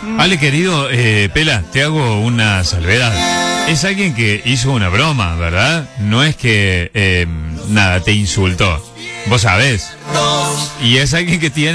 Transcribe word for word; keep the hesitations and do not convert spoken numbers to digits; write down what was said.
Ale, querido, eh, Pela, te hago una salvedad. Es alguien que hizo una broma, ¿verdad? No es que, eh, nada, te insultó. Vos sabés. Y es alguien que tiene